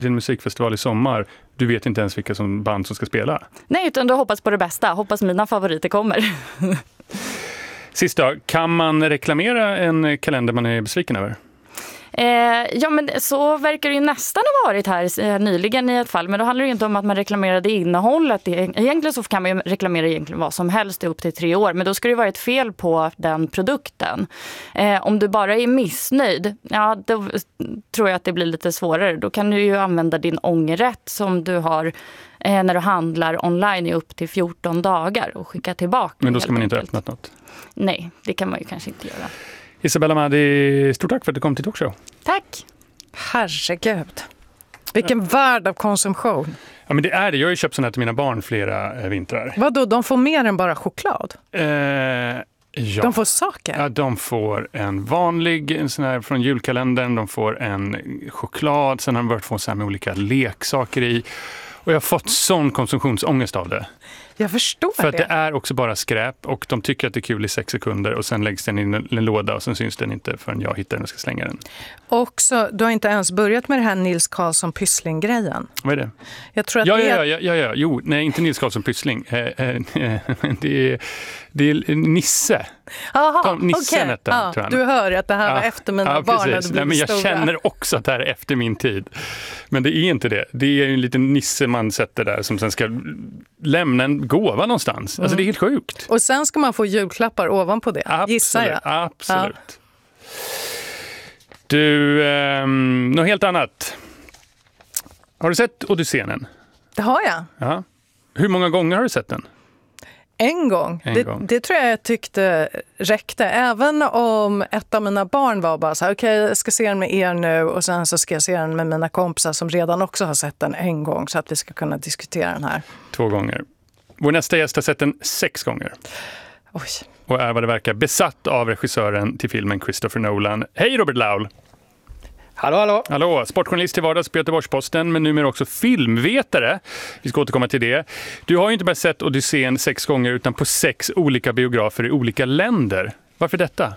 din musikfestival i sommar. Du vet inte ens vilka band som ska spela. Nej, utan du hoppas på det bästa. Hoppas mina favoriter kommer. Sist då, kan man reklamera en kalender man är besviken över? Ja, men så verkar det ju nästan ha varit här nyligen i ett fall. Men då handlar det inte om att man reklamerade innehållet. Egentligen så kan man ju reklamera egentligen vad som helst upp till 3 år. Men då ska det vara ett fel på den produkten. Om du bara är missnöjd, ja, då tror jag att det blir lite svårare. Då kan du ju använda din ångerrätt som du har när du handlar online i upp till 14 dagar och skicka tillbaka. Men då ska man inte ha öppnat något? Nej, det kan man ju kanske inte göra. Isabella Mahdi, stort tack för att du kom till Talkshow. Tack. Herregud. Vilken värld av konsumtion. Ja, men det är det. Jag har ju köpt sådana här till mina barn flera vintrar. Vadå, de får mer än bara choklad? Ja. De får saker? Ja, de får en vanlig, en sån här från julkalendern. De får en choklad. Sen har de börjat få så här med olika leksaker i. Och jag har fått sån konsumtionsångest av det. Jag förstår För att det är också bara skräp och de tycker att det är kul i 6 sekunder och sen läggs den i en låda och sen syns den inte förrän jag hittar den och ska slänga den. Också, du har inte ens börjat med det här Nils Karlsson Pyssling-grejen. Vad är det? Jag tror att ja. Jo, nej, inte Nils Karlsson Pyssling. Det är Nisse. Aha, Nisse okay. tror jag. Du hör att det här var efter mina barn hade blivit men jag stora. känner också att det här är efter min tid. Men det är inte det. Det är ju en liten Nisse man sätter där som sen ska lämna en gåva någonstans. Alltså det är helt sjukt. Och sen ska man få julklappar ovanpå det, gissar jag. Absolut. Ja. Du, något helt annat. Har du sett Odysseen än? Det har jag. Ja. Hur många gånger har du sett den? En gång. Det tror jag tyckte räckte. Även om ett av mina barn var bara så här, okej, jag ska se den med er nu och sen så ska jag se den med mina kompisar som redan också har sett den en gång så att vi ska kunna diskutera den här. 2 gånger. Vår nästa gäst har sett den 6 gånger. Oj. Och är vad det verkar besatt av regissören till filmen Christopher Nolan. Hej Robert Laul! Hallå. Hallå, sportjournalist till vardags på Göteborgs-Posten, men numera också filmvetare. Vi ska återkomma till det. Du har ju inte bara sett Odysseen 6 gånger utan på 6 olika biografer i olika länder. Varför detta?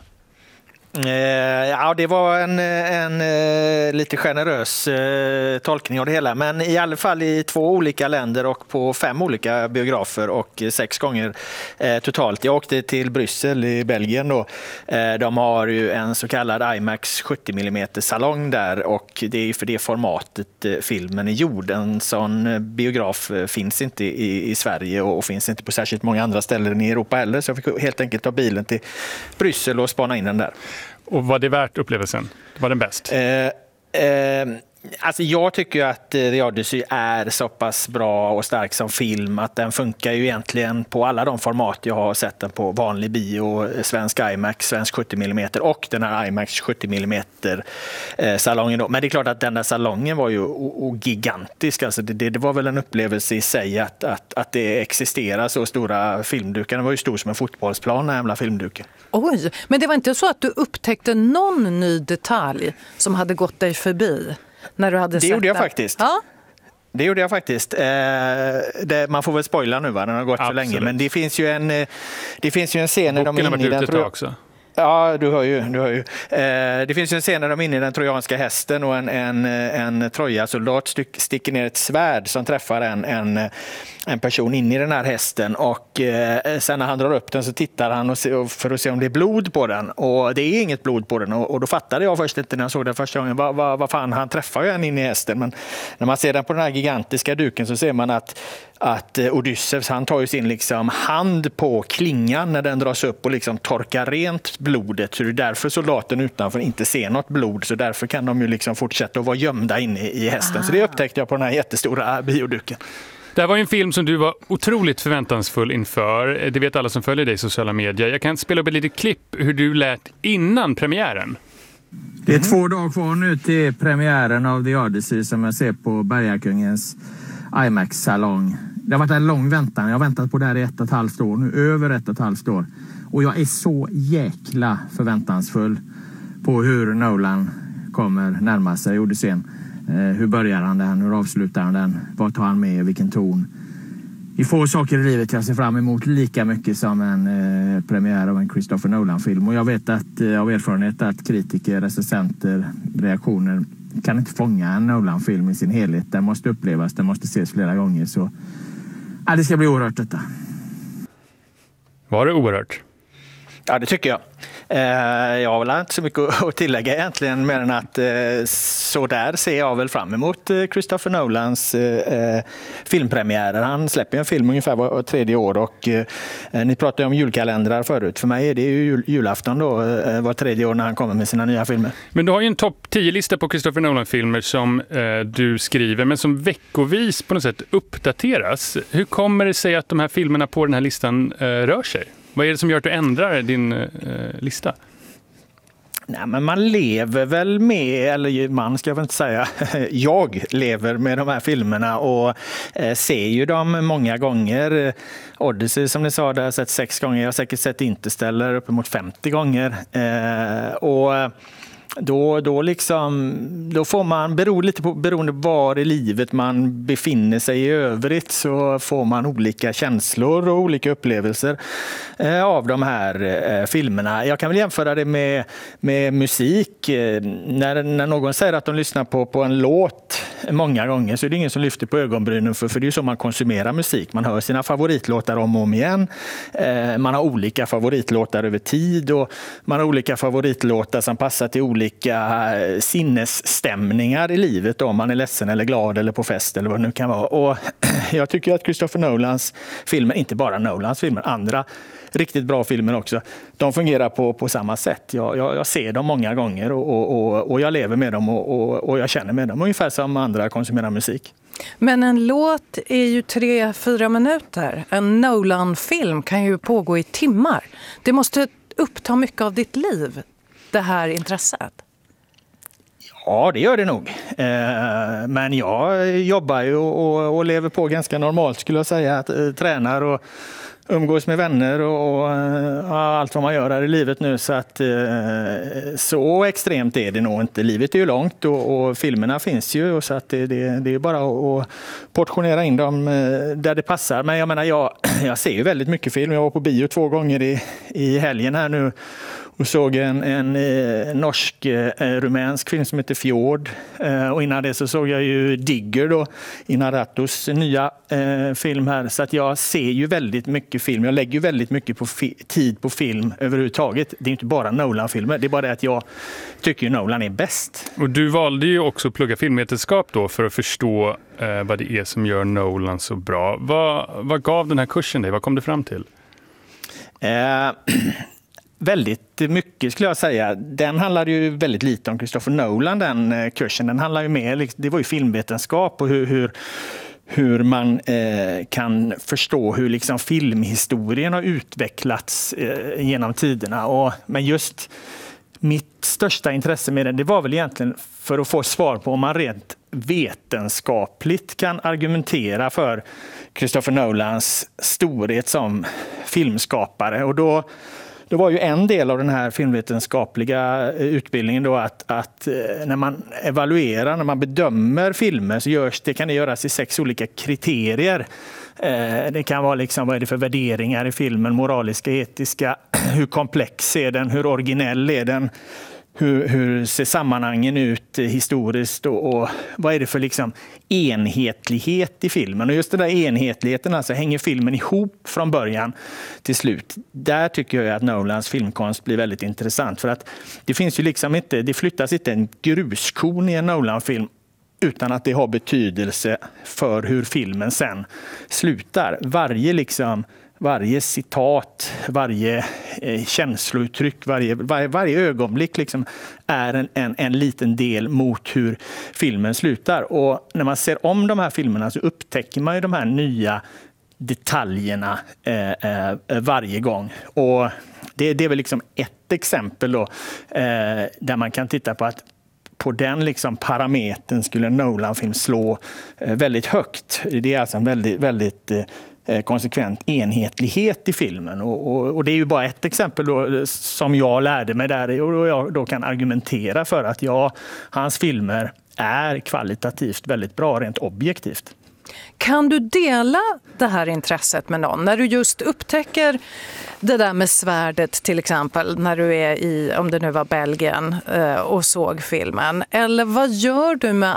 Ja, det var en lite generös tolkning av det hela, men i alla fall i 2 olika länder och på 5 olika biografer och 6 gånger totalt. Jag åkte till Bryssel i Belgien då. De har ju en så kallad IMAX 70 mm salong där och det är för det formatet filmen är gjord. En sån biograf finns inte i Sverige och finns inte på särskilt många andra ställen i Europa heller, så jag fick helt enkelt ta bilen till Bryssel och spana in den där. Och var det värt upplevelsen? Var den bäst? Alltså jag tycker ju att The Odyssey är så pass bra och stark som film att den funkar ju egentligen på alla de format jag har sett den på. Vanlig bio, svensk IMAX, svensk 70 mm och den här IMAX 70 mm salongen då. Men det är klart att den där salongen var ju gigantisk. Alltså det var väl en upplevelse i sig att det existerar så stora filmdukar. Den var ju stor som en fotbollsplan, den jävla filmduken. Oj, men det var inte så att du upptäckte någon ny detalj som hade gått dig förbi? När du hade det gjorde jag faktiskt. Ja? Det gjorde jag faktiskt. Man får väl spoila nu, va? Den har gått så länge. Men det finns ju en scen när de är inne i den. Också. Ja, du hör ju. Det finns ju en scen när de är inne i den trojanska hästen och en trojasoldat sticker ner ett svärd som träffar en person in i den här hästen och sen när han drar upp den så tittar han för att se om det är blod på den och det är inget blod på den och då fattade jag först inte när jag såg den första gången vad fan, han träffar ju en in i hästen, men när man ser den på den här gigantiska duken så ser man att Odysseus, han tar ju sin liksom hand på klingan när den dras upp och liksom torkar rent blodet, så det är därför soldaten utanför inte ser något blod, så därför kan de ju liksom fortsätta att vara gömda inne i hästen. Så det upptäckte jag på den här jättestora bioduken. Det här var ju en film som du var otroligt förväntansfull inför. Det vet alla som följer dig i sociala medier. Jag kan spela upp ett litet klipp hur du lät innan premiären. Det är 2 dagar kvar nu till premiären av The Odyssey som jag ser på Bergakungens IMAX-salong. Det har varit en lång väntan. Jag har väntat på det här i 1,5 år nu. Över 1,5 år. Och jag är så jäkla förväntansfull på hur Nolan kommer närma sig Odysseen. Hur börjar han den? Hur avslutar han den? Vad tar han med? Vilken ton? i få saker i livet jag ser fram emot lika mycket som en premiär av en Christopher Nolan-film. Och jag vet att av erfarenhet att kritiker, recensenter, reaktioner kan inte fånga en Nolan-film i sin helhet. Den måste upplevas, den måste ses flera gånger. Så det ska bli oerhört detta. Var det oerhört? Ja, det tycker jag. Jag har väl inte så mycket att tillägga egentligen, mer än att så där ser jag väl fram emot Christopher Nolans filmpremiärer. Han släpper en film ungefär var tredje år och ni pratade om julkalendrar förut. För mig är det ju julafton då, var tredje år när han kommer med sina nya filmer. Men du har ju en topp 10-lista på Christopher Nolan-filmer som du skriver, men som veckovis på något sätt uppdateras. Hur kommer det sig att de här filmerna på den här listan rör sig? Vad är det som gör att du ändrar din lista? Nej, men man lever väl med, eller man ska jag väl inte säga, jag lever med de här filmerna och ser ju dem många gånger. Odyssey som ni sa, där har jag sett 6 gånger, jag har säkert sett Interstellar uppemot 50 gånger. Och då får man, beroende på var i livet man befinner sig i övrigt, så får man olika känslor och olika upplevelser av de här filmerna. Jag kan väl jämföra det med musik. När någon säger att de lyssnar på en låt många gånger, så är det ingen som lyfter på ögonbrynen, för det är så man konsumerar musik. Man hör sina favoritlåtar om och om igen. Man har olika favoritlåtar över tid och man har olika favoritlåtar som passar till olika sinnesstämningar i livet, om man är ledsen eller glad eller på fest eller vad det nu kan vara. Och jag tycker att Christopher Nolans filmer, inte bara Nolans filmer, andra riktigt bra filmer också, de fungerar på samma sätt. Jag ser dem många gånger och jag lever med dem och jag känner med dem, ungefär som andra konsumerar musik. Men en låt är ju 3-4 minuter. En Nolan-film kan ju pågå i timmar. Det måste uppta mycket av ditt liv, det här intresset. Ja, det gör det nog. Men jag jobbar ju och lever på ganska normalt, skulle jag säga. Tränar och umgås med vänner och allt vad man gör här i livet nu. Så att så extremt är det nog inte. Livet är ju långt och filmerna finns ju. Så att det är bara att portionera in dem där det passar. Men jag menar, jag ser ju väldigt mycket film. Jag var på bio 2 gånger i helgen här nu. Och såg en norsk-rumänsk film som heter Fjord. Och innan det så såg jag ju Digger då, Inarritus nya film här. Så att jag ser ju väldigt mycket film. Jag lägger ju väldigt mycket tid på film överhuvudtaget. Det är inte bara Nolan-filmer. Det är bara det att jag tycker Nolan är bäst. Och du valde ju också att plugga filmvetenskap då för att förstå vad det är som gör Nolan så bra. Vad gav den här kursen dig? Vad kom du fram till? Väldigt mycket skulle jag säga. Den handlade ju väldigt lite om Christopher Nolan, den kursen. Den handlar ju mer, det var ju filmvetenskap och hur man kan förstå hur liksom filmhistorien har utvecklats genom tiderna. Men just mitt största intresse med den, det var väl egentligen för att få svar på om man rent vetenskapligt kan argumentera för Christopher Nolans storhet som filmskapare. Och då var ju en del av den här filmvetenskapliga utbildningen då att när man evaluerar, när man bedömer filmer, så kan det göras i 6 olika kriterier. Det kan vara liksom, vad är det för värderingar i filmen, moraliska, etiska, hur komplex är den, hur originell är den, hur ser sammanhangen ut historiskt och vad är det för liksom enhetlighet i filmen. Och just den där enhetligheten, alltså hänger filmen ihop från början till slut. Där tycker jag att Nolans filmkonst blir väldigt intressant, för att det finns ju liksom inte, det flyttas inte en gruskorn i en Nolan-film utan att det har betydelse för hur filmen sen slutar. Varje citat, varje känslouttryck, varje ögonblick liksom är en liten del mot hur filmen slutar. Och när man ser om de här filmerna så upptäcker man ju de här nya detaljerna varje gång. Och det är väl liksom ett exempel då, där man kan titta på att på den liksom parametern skulle en Nolan-film slå väldigt högt. Det är alltså en väldigt konsekvent enhetlighet i filmen. Och det är ju bara ett exempel då, som jag lärde mig där, och jag då kan argumentera för att hans filmer är kvalitativt väldigt bra, rent objektivt. Kan du dela det här intresset med någon? När du just upptäcker det där med svärdet till exempel, när du är i, om det nu var Belgien, och såg filmen. Eller vad gör du med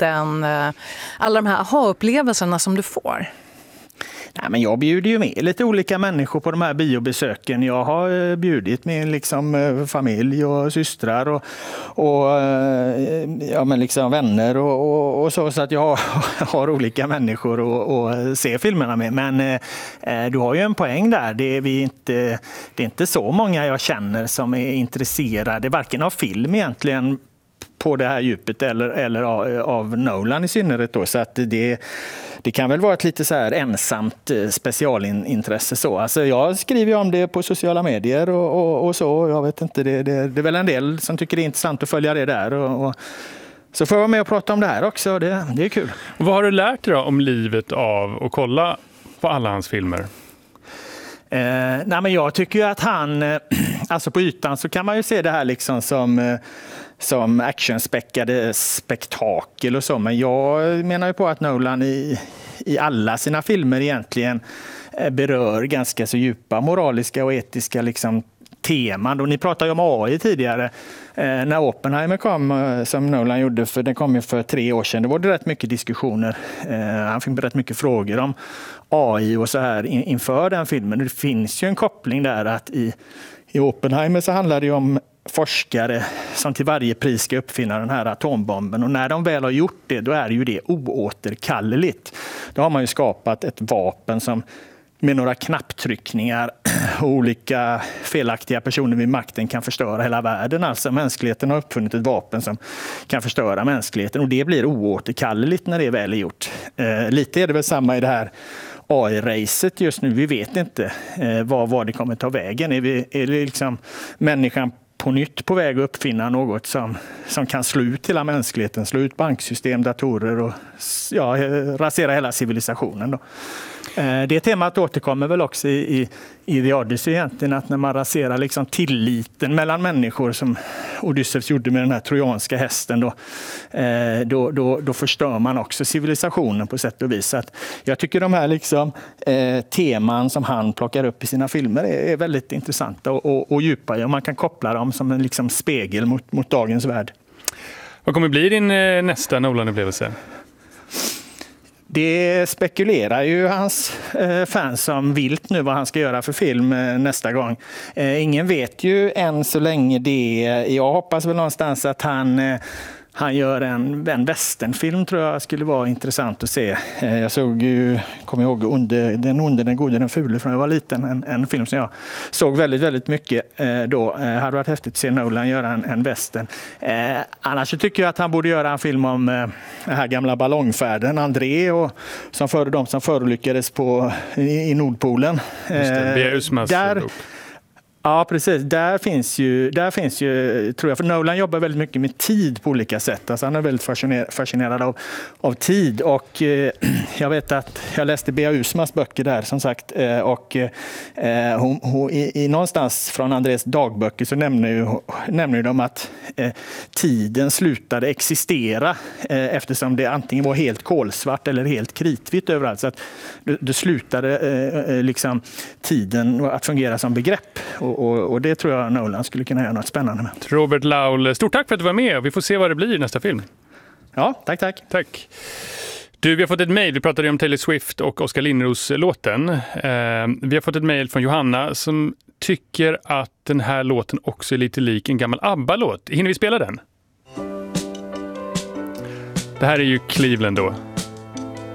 alla de här aha-upplevelserna som du får? Nej, men jag bjuder ju med lite olika människor på de här biobesöken. Jag har bjudit med liksom familj och systrar och ja, men liksom vänner och så att jag har olika människor att se filmerna med. Men du har ju en poäng där. Det är inte så många jag känner som är intresserade varken av film egentligen på det här djupet eller av Nolan i synnerhet då. Så att det kan väl vara ett lite så här ensamt specialintresse så. Alltså jag skriver ju om det på sociala medier och så. Jag vet inte, det är väl en del som tycker det är intressant att följa det där. Och så får jag vara med och prata om det här också. Det är kul. Och vad har du lärt dig då om livet av att kolla på alla hans filmer? Nej, men jag tycker ju att han, alltså på ytan så kan man ju se det här liksom som actionspäckade spektakel och så. Men jag menar ju på att Nolan i alla sina filmer egentligen berör ganska så djupa moraliska och etiska liksom teman. Och ni pratade ju om AI tidigare. När Oppenheimer kom, som Nolan gjorde, för den kom ju för 3 år sedan, det var det rätt mycket diskussioner. Han fick rätt mycket frågor om AI och så här inför den filmen. Det finns ju en koppling där att i Oppenheimer så handlar det ju om forskare som till varje pris ska uppfinna den här atombomben. Och när de väl har gjort det, då är ju det oåterkalleligt. Då har man ju skapat ett vapen som med några knapptryckningar och olika felaktiga personer vid makten kan förstöra hela världen. Alltså mänskligheten har uppfunnit ett vapen som kan förstöra mänskligheten och det blir oåterkalleligt när det väl är gjort. Lite är det väl samma i det här AI-racet just nu. Vi vet inte vad det kommer ta vägen. Är det liksom människan på nytt på väg att uppfinna något som kan slå ut hela mänskligheten, slå ut banksystem, datorer och rasera hela civilisationen då. Det temat återkommer väl också i The Odyssey egentligen, att när man raserar liksom tilliten mellan människor som Odysseus gjorde med den här trojanska hästen då förstör man också civilisationen på sätt och vis. Så att jag tycker de här liksom, teman som han plockar upp i sina filmer är väldigt intressanta och djupa och man kan koppla dem som en liksom spegel mot dagens värld. Vad kommer bli din nästa Nolan-upplevelse? Det spekulerar ju hans fans som vilt nu vad han ska göra för film nästa gång. Ingen vet ju än så länge det. Jag hoppas väl någonstans att han gör en westernfilm, tror jag skulle vara intressant att se. Jag kommer ihåg Den onde, den gode, den fule från jag var liten. En film som jag såg väldigt, väldigt mycket då. Hade varit häftigt att se Nolan göra en western. Annars så tycker jag att han borde göra en film om den här gamla ballongfärden, André, och som för de som förolyckades i Nordpolen. Just det, Beusmas dop. Ja, precis. Där finns ju, tror jag, för Nolan jobbar väldigt mycket med tid på olika sätt. Alltså han är väldigt fascinerad av tid. Och jag vet att jag läste Bea Usmas böcker där, som sagt. Och hon någonstans från Andrés dagböcker så nämner de att tiden slutade existera eftersom det antingen var helt kolsvart eller helt kritvitt överallt. Så att det slutade liksom tiden att fungera som begrepp. Och det tror jag Nolan skulle kunna göra något spännande med. Robert Laul, stort tack för att du var med. Vi får se vad det blir i nästa film. Ja, tack. Tack. Du, vi har fått ett mejl. Vi pratade om Taylor Swift och Oskar Lindros-låten. Vi har fått ett mejl från Johanna som tycker att den här låten också är lite lik en gammal ABBA-låt. Hinner vi spela den? Det här är ju Cleveland då.